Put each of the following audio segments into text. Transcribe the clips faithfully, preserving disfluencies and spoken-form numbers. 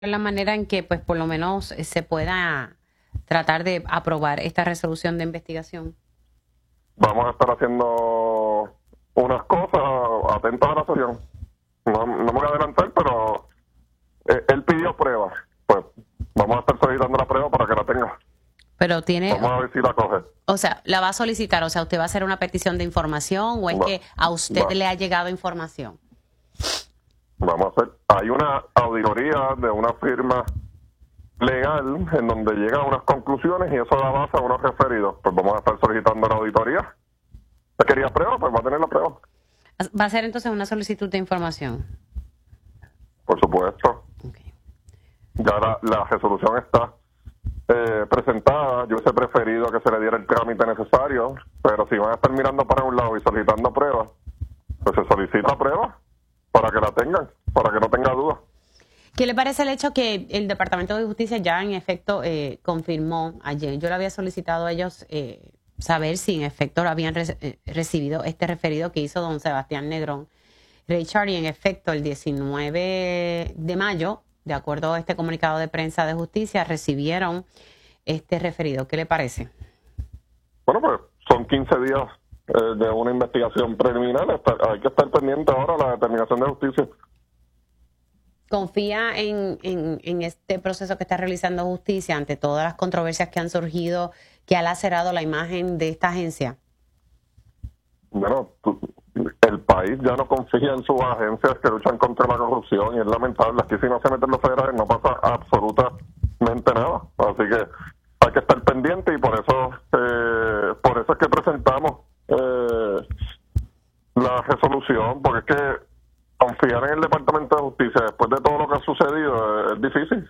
la manera en que, pues, por lo menos eh, se pueda tratar de aprobar esta resolución de investigación? Vamos a estar haciendo unas cosas atentos a la sesión. No, no me voy a adelantar, pero eh, él pidió pruebas. Pues vamos a estar solicitando la prueba para que la tenga. Pero tiene... Vamos a ver si la coge. O sea, la va a solicitar, o sea, ¿usted va a hacer una petición de información o es Va, que a usted va. le ha llegado información? Vamos a hacer... Hay una auditoría de una firma legal en donde llegan unas conclusiones y eso da base a unos referidos. Pues vamos a estar solicitando la auditoría. ¿Usted quería prueba? Pues va a tener la prueba. ¿Va a ser entonces una solicitud de información? Por supuesto. Okay. Ya la, la resolución está eh, presentada. Yo hubiese preferido que se le diera el trámite necesario, pero si van a estar mirando para un lado y solicitando pruebas, pues se solicita pruebas para que la tengan, para que no tenga dudas. ¿Qué le parece el hecho que el Departamento de Justicia ya en efecto eh, confirmó ayer? Yo le había solicitado a ellos eh, saber si en efecto habían re eh, recibido este referido que hizo don Sebastián Negrón Richard, y en efecto el diecinueve de mayo, de acuerdo a este comunicado de prensa de justicia, recibieron este referido. ¿Qué le parece? Bueno, pues son quince días eh, de una investigación preliminar. Está, hay que estar pendiente ahora de la determinación de justicia. ¿Confía en, en, en este proceso que está realizando justicia ante todas las controversias que han surgido, que ha lacerado la imagen de esta agencia? Bueno, tú, el país ya no confía en sus agencias que luchan contra la corrupción y es lamentable. Aquí si no se meten los federales no pasa absolutamente nada. Así que hay que estar pendiente y por eso eh, por eso es que presentamos eh, la resolución, porque es que confiar en el Departamento de Justicia después de todo lo que ha sucedido es, es difícil.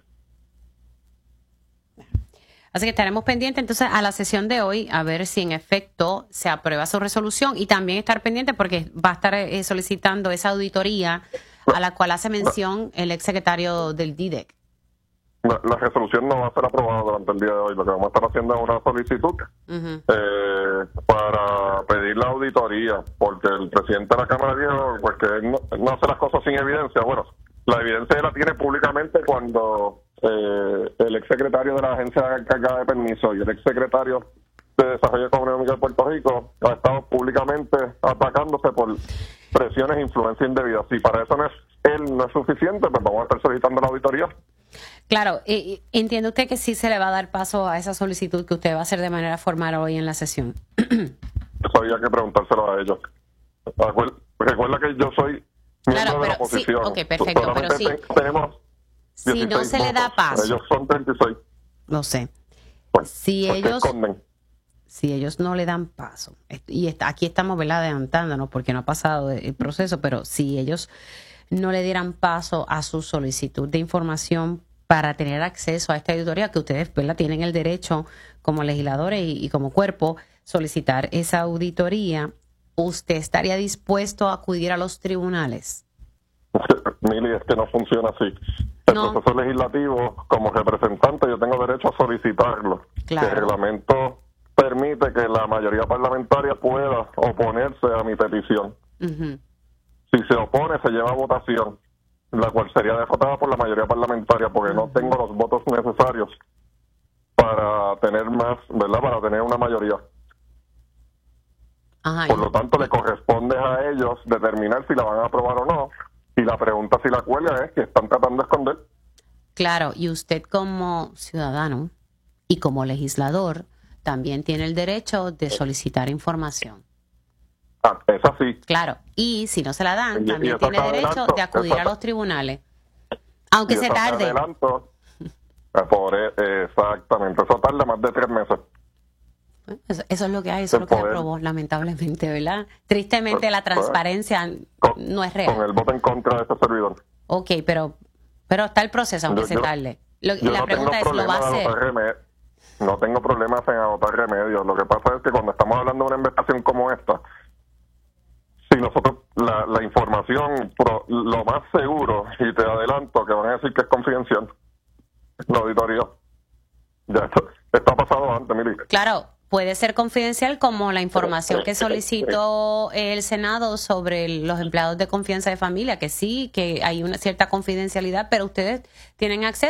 Así que estaremos pendientes entonces a la sesión de hoy a ver si en efecto se aprueba su resolución y también estar pendiente porque va a estar eh, solicitando esa auditoría a la cual hace mención el exsecretario del D I D E C. La, la resolución no va a ser aprobada durante el día de hoy. Lo que vamos a estar haciendo es una solicitud uh-huh. eh, para pedir la auditoría, porque el presidente de la Cámara dijo pues, que él no, no hace las cosas sin evidencia. Bueno, la evidencia él la tiene públicamente cuando eh, el exsecretario de la agencia encargada de permiso y el exsecretario de Desarrollo Económico de Puerto Rico ha estado públicamente atacándose por presiones e influencia indebida. Si para eso no es, él no es suficiente, pues vamos a estar solicitando la auditoría. Claro, eh, entiende usted que sí se le va a dar paso a esa solicitud que usted va a hacer de manera formal hoy en la sesión. Eso había que preguntárselo a ellos. Recuerda que yo soy miembro claro, de la oposición. Sí, ok, perfecto, Solamente pero sí. Te, tenemos si no se votos. le da paso. Ellos son treinta y seis. Lo sé. Pues, si ellos si ellos no le dan paso, y está, aquí estamos, ¿verdad?, adelantándonos porque no ha pasado el proceso, pero si ellos no le dieran paso a su solicitud de información para tener acceso a esta auditoría, que ustedes, ¿verdad?, tienen el derecho como legisladores y, y como cuerpo solicitar esa auditoría, ¿usted estaría dispuesto a acudir a los tribunales? Mili, es que no funciona así. El no. proceso legislativo, como representante, yo tengo derecho a solicitarlo. Claro. El reglamento permite que la mayoría parlamentaria pueda oponerse a mi petición. Uh-huh. Si se opone, se lleva a votación, la cual sería derrotada por la mayoría parlamentaria, porque uh-huh. no tengo los votos necesarios para tener más, ¿verdad?, para tener una mayoría. Ajá, por lo tanto, le corresponde a ellos determinar si la van a aprobar o no. Y la pregunta si la cuelga es que están tratando de esconder. Claro, y usted como ciudadano y como legislador también tiene el derecho de solicitar información. Ah, es así. Claro, y si no se la dan, y, también y tiene derecho adelanto, de acudir a los tribunales, aunque se tarde. Adelanto, por, exactamente, eso tarda más de tres meses. Eso, eso es lo que hay, eso es lo que se aprobó, lamentablemente, ¿verdad? Tristemente pues, la transparencia pues, no es real. Con el voto en contra de este servidor. Ok, pero pero está el proceso, aunque yo, se tarde. Lo, yo la no pregunta es, ¿lo va a hacer? No tengo problemas en agotar remedios. Lo que pasa es que cuando estamos hablando de una investigación como esta, si nosotros, la, la información, pro, lo más seguro, y te adelanto que van a decir que es confidencial, la auditoría. Ya esto, esto ha pasado antes, Mili. Claro. puede ser confidencial, como la información que solicitó el Senado sobre los empleados de confianza de familia, que sí, que hay una cierta confidencialidad, pero ustedes tienen acceso